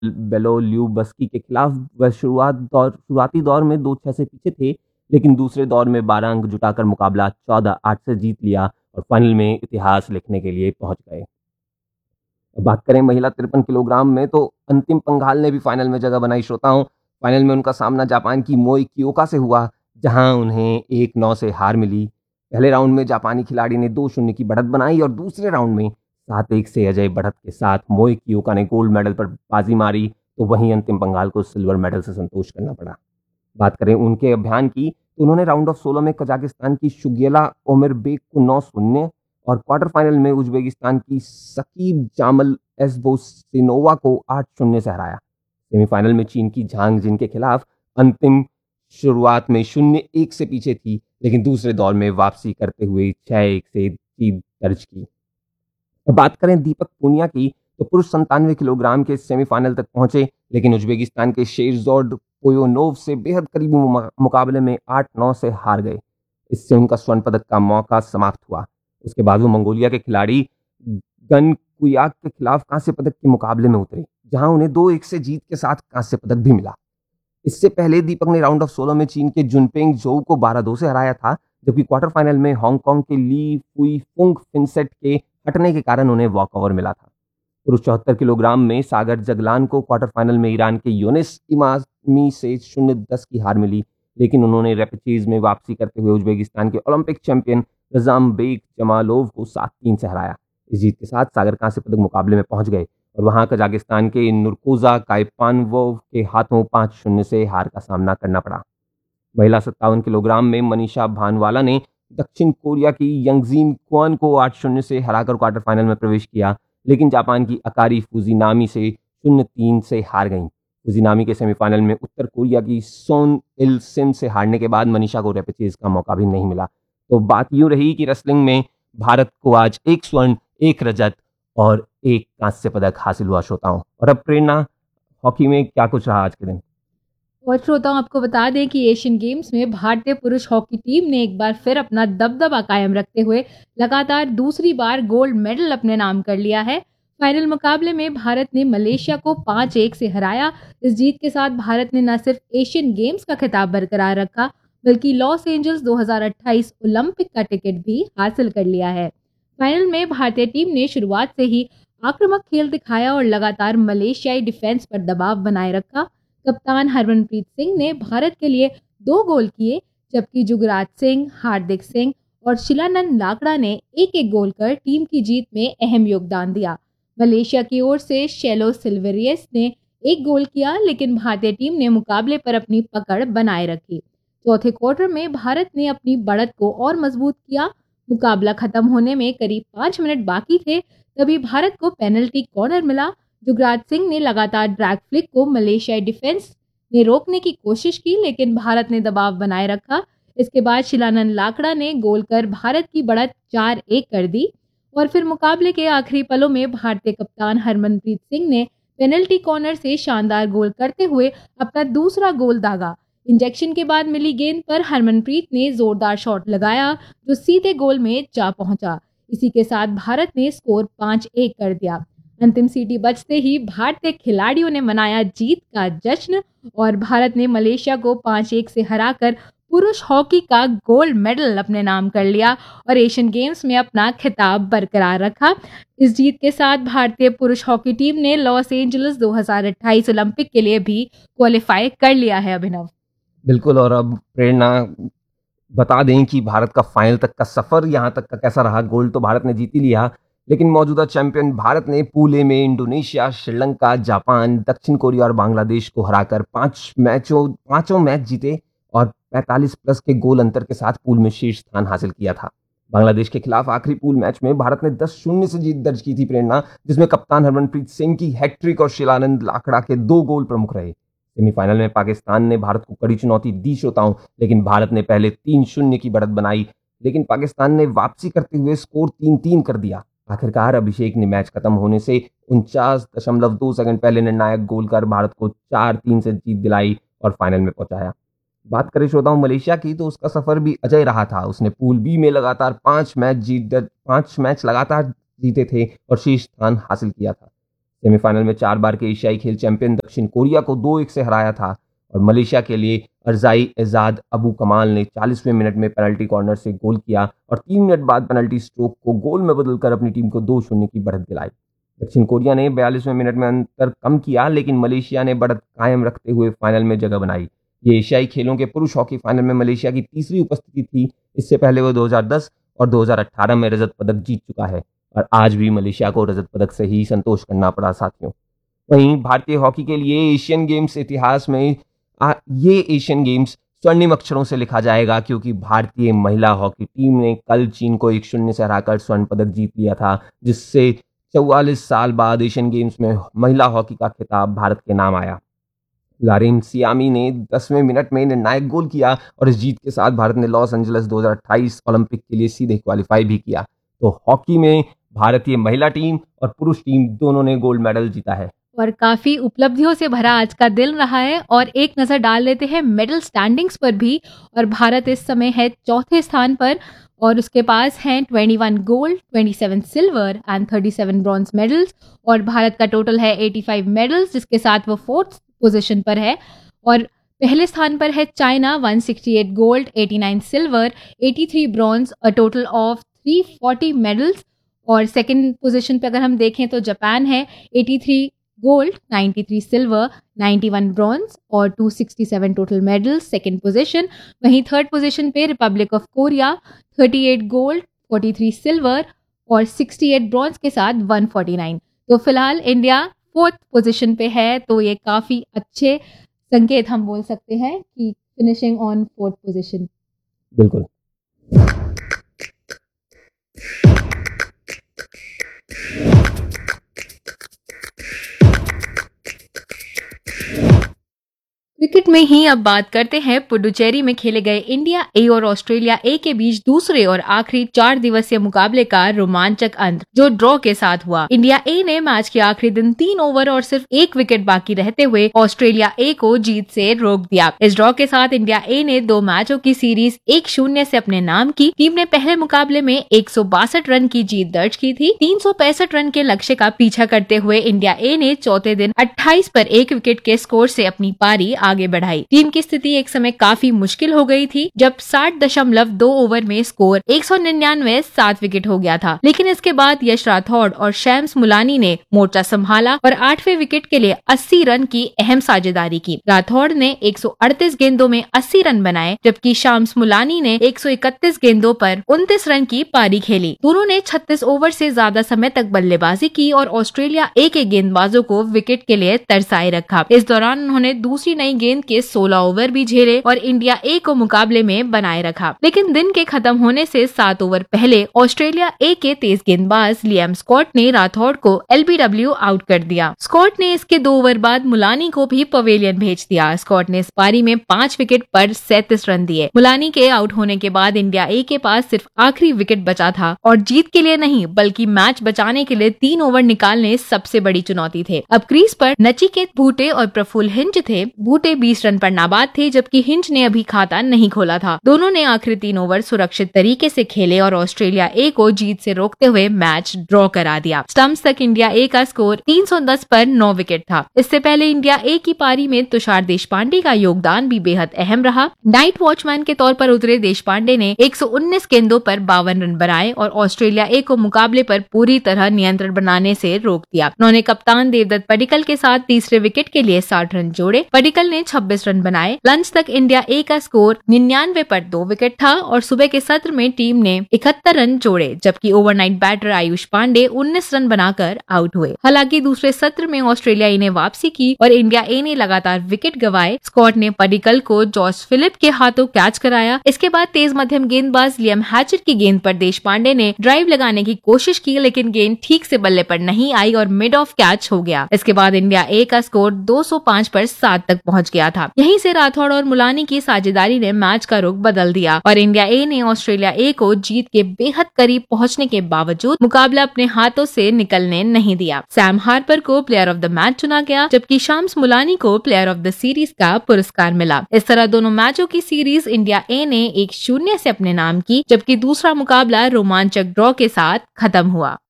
बेलोल्यूबस्की के खिलाफ वह शुरुआती दौर में 2-6 से पीछे थे, लेकिन दूसरे दौर में 12 अंक जुटाकर मुकाबला 14-8 से जीत लिया और फाइनल में इतिहास लिखने के लिए पहुंच गए। अब बात करें महिला 53 किलोग्राम में, तो अंतिम पंघाल ने भी फाइनल में जगह बनाई श्रोताओं। फाइनल में उनका सामना जापान की मोई कियोका से हुआ, जहां उन्हें 1-9 से हार मिली। पहले राउंड में जापानी खिलाड़ी ने 2-0 की बढ़त बनाई और दूसरे राउंड में 7-1 से अजय बढ़त के साथ मोई कियोका ने गोल्ड मेडल पर बाजी मारी, तो वहीं अंतिम पंघाल को सिल्वर मेडल से संतोष करना पड़ा। बात करें उनके अभियान की, तो उन्होंने राउंड ऑफ 16 में कजाकिस्तान की शुगेला ओमिरबेक को 9-0 और क्वार्टर फाइनल में उज्बेकिस्तान की सकीब जामल एसबोसिनोवा को 8-0 से हराया। सेमीफाइनल में चीन की झांग जिन के खिलाफ अंतिम शुरुआत में 0-1 से पीछे थी, लेकिन दूसरे दौर में वापसी करते हुए 6-1 से जीत दर्ज की। अब बात करें दीपक पूनिया की, तो पुरुष 97 किलोग्राम के सेमीफाइनल तक पहुंचे, लेकिन उज्बेकिस्तान के शेरजोड कोयोनोव से बेहद करीबी मुकाबले में 8-9 से हार गए। इससे उनका स्वर्ण पदक का मौका समाप्त हुआ। उसके बाद वो मंगोलिया के खिलाड़ी गन कुयाक के खिलाफ कांस्य पदक के मुकाबले में उतरे, जहां उन्हें 2-1 से जीत के साथ कांस्य पदक भी मिला। इससे पहले दीपक ने राउंड ऑफ 16 में चीन के जुनपेंग जोउ को 12-2 से हराया था, जबकि क्वार्टर फाइनल में हांगकांग के ली फुई फुंग फिनसेट के हटने के कारण उन्हें वॉकओवर मिला था। पुरुष 74 किलोग्राम में सागर जगलान को क्वार्टर फाइनल में ईरान के यूनिस इमामी से 0-10 की हार मिली, लेकिन उन्होंने रेपेचेज में वापसी करते हुए उज्बेकिस्तान के ओलंपिक चैंपियन रजामबेक जमालोव को 7-3 से हराया। इस जीत के साथ सागर कांस्य पदक मुकाबले में पहुंच गए और वहां कजाकिस्तान के नुरकोजा काइपानवोव के हाथों 5-0 से हार का सामना करना पड़ा। महिला 57 किलोग्राम में मनीषा भानवाला ने दक्षिण कोरिया की यंगजीन क्वान को 8-0 से हराकर क्वार्टर फाइनल में प्रवेश किया, लेकिन जापान की अकारी फुजिनामी से 0-3 से हार गईं। फुजिनामी के सेमीफाइनल में उत्तर कोरिया की सोन इल सिम से हारने के बाद मनीषा को रेपेचेज का मौका भी नहीं मिला। तो बात यूं रही कि रेसलिंग में भारत को आज 1 स्वर्ण, 1 रजत और 1 कांस्य पदक हासिल हुआ श्रोताओं। और अब प्रेरणा, हॉकी में क्या कुछ रहा आज के दिन? और श्रोताओं, आपको बता दें कि एशियन गेम्स में भारतीय पुरुष हॉकी टीम ने एक बार फिर अपना दबदबा कायम रखते हुए लगातार दूसरी बार गोल्ड मेडल अपने नाम कर लिया है। फाइनल मुकाबले में भारत ने मलेशिया को 5-1 से हराया। इस जीत के साथ भारत ने न सिर्फ एशियन गेम्स का खिताब बरकरार रखा, बल्कि लॉस एंजल्स 2028 ओलंपिक का टिकट भी हासिल कर लिया है। फाइनल में भारतीय टीम ने शुरुआत से ही आक्रामक खेल दिखाया और लगातार मलेशियाई डिफेंस पर दबाव बनाए रखा। कप्तान हरमनप्रीत सिंह ने भारत के लिए 2 गोल किए, जबकि जुगराज सिंह, हार्दिक सिंह और शिलानंद लाकड़ा ने एक-एक गोल कर टीम की जीत में अहम योगदान दिया। मलेशिया की ओर से शेलो सिल्वेरियस ने 1 गोल किया, लेकिन भारतीय टीम ने मुकाबले पर अपनी पकड़ बनाए रखी। चौथे क्वार्टर में भारत ने अपनी बढ़त को और मजबूत किया। मुकाबला खत्म होने में करीब 5 मिनट बाकी थे, तभी भारत को पेनल्टी कॉर्नर मिला। जुगराज सिंह ने लगातार ड्रैग फ्लिक को मलेशियाई डिफेंस ने रोकने की कोशिश की, लेकिन भारत ने दबाव बनाए रखा। इसके बाद शिलानंद लाकड़ा ने गोल कर भारत की बढ़त 4-1 कर दी और फिर मुकाबले के आखिरी पलों में भारतीय कप्तान हरमनप्रीत सिंह ने पेनल्टी कॉर्नर से शानदार गोल करते हुए अपना दूसरा गोल दागा। इंजेक्शन के बाद मिली गेंद पर हरमनप्रीत ने जोरदार शॉट लगाया, जो सीधे गोल में जा पहुंचा। इसी के साथ भारत ने स्कोर 5-1 कर दिया। अंतिम सीटी बजते ही भारतीय खिलाड़ियों ने मनाया जीत का जश्न और भारत ने मलेशिया को 5-1 से हराकर पुरुष हॉकी का गोल्ड मेडल अपने नाम कर लिया और एशियन गेम्स में अपना खिताब बरकरार रखा। इस जीत के साथ भारतीय पुरुष हॉकी टीम ने लॉस एंजल्स 2028 ओलंपिक के लिए भी क्वालिफाई कर लिया है। अभिनव, बिल्कुल। और अब प्रेरणा, बता दें कि भारत का फाइनल तक का सफर यहाँ तक का कैसा रहा। गोल्ड तो भारत ने जीत ही लिया, लेकिन मौजूदा चैंपियन भारत ने पूल ए में इंडोनेशिया, श्रीलंका, जापान, दक्षिण कोरिया और बांग्लादेश को हराकर पांचों मैच जीते और 45 प्लस के गोल अंतर के साथ पूल में शीर्ष स्थान हासिल किया था। बांग्लादेश के खिलाफ आखिरी पूल मैच में भारत ने 10-0 से जीत दर्ज की थी प्रेरणा, जिसमें कप्तान हरमनप्रीत सिंह की हैट्रिक और शिलानंद लाकड़ा के 2 गोल प्रमुख रहे। सेमीफाइनल में पाकिस्तान ने भारत को कड़ी चुनौती दी श्रोताओं, लेकिन भारत ने पहले 3-0 की बढ़त बनाई, लेकिन पाकिस्तान ने वापसी करते हुए स्कोर 3-3 कर दिया। आखिरकार अभिषेक ने मैच खत्म होने से 49.2 सेकंड पहले निर्णायक गोल कर भारत को 4-3 से जीत दिलाई और फाइनल में पहुंचाया। बात करें श्रोताओं मलेशिया की, तो उसका सफर भी अजय रहा था। उसने पूल बी में लगातार 5 मैच लगातार जीते थे और शीर्ष स्थान हासिल किया था। सेमीफाइनल में 4 बार के एशियाई खेल चैंपियन दक्षिण कोरिया को 2-1 से हराया था और मलेशिया के लिए अरजाई एजाद अबू कमाल ने 40वें मिनट में पेनल्टी कॉर्नर से गोल किया और 3 मिनट बाद पेनल्टी स्ट्रोक को गोल में बदलकर अपनी टीम को 2-0 की बढ़त दिलाई। दक्षिण कोरिया ने 42वें मिनट में अंतर कम किया, लेकिन मलेशिया ने बढ़त कायम रखते हुए फाइनल में जगह बनाई। ये एशियाई खेलों के पुरुष हॉकी फाइनल में मलेशिया की तीसरी उपस्थिति थी। इससे पहले वो 2010 और 2018 में रजत पदक जीत चुका है और आज भी मलेशिया को रजत पदक से ही संतोष करना पड़ा साथियों। वहीं भारतीय हॉकी के लिए एशियन गेम्स इतिहास में ये एशियन गेम्स स्वर्णिम अक्षरों से लिखा जाएगा, क्योंकि भारतीय महिला हॉकी टीम ने कल चीन को 1-0 से हराकर स्वर्ण पदक जीत लिया था, जिससे 44 साल बाद एशियन गेम्स में महिला हॉकी का खिताब भारत के नाम आया। लारेम सियामी ने 10वें मिनट में निर्णायक गोल किया और इस जीत के साथ भारत ने लॉस एंजलिस 2028 ओलंपिक के लिए सीधे क्वालिफाई भी किया। तो हॉकी में भारतीय महिला टीम और पुरुष टीम दोनों ने गोल्ड मेडल जीता है और काफी उपलब्धियों से भरा आज का दिन रहा है। और एक नजर डाल लेते हैं मेडल स्टैंडिंग्स पर भी, और भारत इस समय है चौथे स्थान पर और उसके पास हैं 21 gold, 27 silver and 37 bronze medals और भारत का टोटल है 85 मेडल्स, जिसके साथ वो 4th पोजीशन पर है। और पहले स्थान पर है China 168 gold, 89 silver, 83 bronze, a total of 340 medals. और सेकंड पोजीशन पे अगर हम देखें तो जापान है 83 गोल्ड, 93 सिल्वर, 91 ब्रॉन्ज और 267 टोटल मेडल्स, सेकंड पोजीशन। वहीं थर्ड पोजीशन पे Republic of Korea 38 gold, 43 silver और 68 ब्रॉन्ज के साथ 149। तो फिलहाल इंडिया 4th पोजीशन पे है, तो ये काफी अच्छे संकेत हम बोल सकते हैं कि फिनिशिंग ऑन 4th पोजीशन। बिल्कुल। क्रिकेट में ही अब बात करते हैं पुडुचेरी में खेले गए इंडिया ए और ऑस्ट्रेलिया ए के बीच दूसरे और आखिरी 4 दिवसीय मुकाबले का रोमांचक अंत, जो ड्रॉ के साथ हुआ। इंडिया ए ने मैच के आखिरी दिन 3 ओवर और सिर्फ 1 विकेट बाकी रहते हुए ऑस्ट्रेलिया ए को जीत से रोक दिया। इस ड्रॉ के साथ इंडिया ए ने 2 मैचों की सीरीज 1-0 से अपने नाम की। टीम ने पहले मुकाबले में 162 रन की जीत दर्ज की थी। 365 रन के लक्ष्य का पीछा करते हुए इंडिया ए ने चौथे दिन 28 पर 1 विकेट के स्कोर से अपनी पारी आगे बढ़ाई। टीम की स्थिति एक समय काफी मुश्किल हो गई थी, जब 60.2 ओवर में स्कोर 199 7 विकेट हो गया था। लेकिन इसके बाद यश राठौड़ और शैम्स मुलानी ने मोर्चा संभाला और 8वें विकेट के लिए 80 रन की अहम साझेदारी की। राठौड़ ने 138 गेंदों में 80 रन बनाए, जबकि शैम्स मुलानी ने 131 गेंदों पर 29 रन की पारी खेली। दोनों ने 36 ओवर से ज्यादा समय तक बल्लेबाजी की और ऑस्ट्रेलिया ए के गेंदबाजों को विकेट के लिए तरसाए रखा। इस दौरान उन्होंने दूसरी नई गेंद के 16 ओवर भी झेले और इंडिया ए को मुकाबले में बनाए रखा। लेकिन दिन के खत्म होने से 7 ओवर पहले ऑस्ट्रेलिया ए के तेज गेंदबाज लियाम स्कॉट ने राठौड़ को एलबीडब्ल्यू आउट कर दिया। स्कॉट ने इसके 2 ओवर बाद मुलानी को भी पवेलियन भेज दिया। स्कॉट ने इस पारी में 5 विकेट पर 37 रन दिए। मुलानी के आउट होने के बाद इंडिया ए के पास सिर्फ आखिरी विकेट बचा था और जीत के लिए नहीं बल्कि मैच बचाने के लिए 3 ओवर निकालने सबसे बड़ी चुनौती थे। अब क्रीज पर नचिकेत भूटे और प्रफुल्ल हिंज थे। भूटे 20 रन पर नाबाद थे, जबकि हिंज ने अभी खाता नहीं खोला था। दोनों ने आखिरी 3 ओवर सुरक्षित तरीके से खेले और ऑस्ट्रेलिया ए को जीत से रोकते हुए मैच ड्रॉ करा दिया। स्टंप्स तक इंडिया ए का स्कोर 310 पर 9 विकेट था। इससे पहले इंडिया ए की पारी में तुषार देशपांडे का योगदान भी बेहद अहम रहा। नाइट वॉचमैन के तौर पर उतरे देशपांडे ने 119 गेंदों पर 52 रन बनाए और ऑस्ट्रेलिया ए को मुकाबले पर पूरी तरह नियंत्रण बनाने से रोक दिया। उन्होंने कप्तान देवदत्त पडिक्कल के साथ तीसरे विकेट के लिए 60 रन जोड़े। पडिक्कल ने 26 रन बनाए। लंच तक इंडिया ए का स्कोर 99 पर 2 विकेट था और सुबह के सत्र में टीम ने 71 रन जोड़े, जबकि overnight batter Ayush Pandey 19 run बनाकर आउट हुए। हालांकि दूसरे सत्र में ऑस्ट्रेलिया ए ने वापसी की और इंडिया ए ने लगातार विकेट गंवाए। स्कॉट ने पडिक्कल को जॉर्ज फिलिप के हाथों कैच कराया। इसके बाद तेज मध्यम गेंदबाज लियम हैचर की गेंद पर देशपांडे ने ड्राइव लगाने की कोशिश की, लेकिन गेंद ठीक से बल्ले पर नहीं आई और मिड ऑफ कैच हो गया। इसके बाद इंडिया ए का स्कोर 205 पर 7 तक पहुंच गया था। यहीं से राठौड़ और मुलानी की साझेदारी ने मैच का रुख बदल दिया और इंडिया ए ने ऑस्ट्रेलिया ए को जीत के बेहद करीब पहुंचने के बावजूद मुकाबला अपने हाथों से निकलने नहीं दिया। सैम हार्पर को प्लेयर ऑफ द मैच चुना गया, जबकि शम्स मुलानी को प्लेयर ऑफ द सीरीज का पुरस्कार मिला। इस तरह दोनों मैचों की सीरीज इंडिया ए ने 1-0 से अपने नाम की, जबकि दूसरा मुकाबला रोमांचक ड्रॉ के साथ खत्म हुआ।